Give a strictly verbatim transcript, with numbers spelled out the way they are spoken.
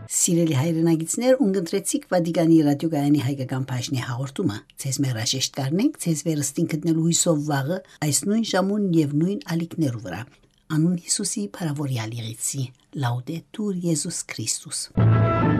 Սիրելի հայրենագիտներ, ունգընտրեցիք Վատիկանի ռադիոգայանի հայկական բաժնի հաղորդումը։ Ձեզ մեր հաշեշտ կարնենք, ձեզ վերստին գտնելու հույսով վաղը, այս նույն ժամուն եւ նույն ալիքներու վրա։ Անուն Հիսուսի փարավորյալ եղեցի։ Լաուդետուր Եզուս Քրիստոս։